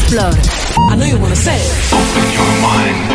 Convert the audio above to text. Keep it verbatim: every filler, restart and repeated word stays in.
Explore. I know you wanna say it. Open your mind.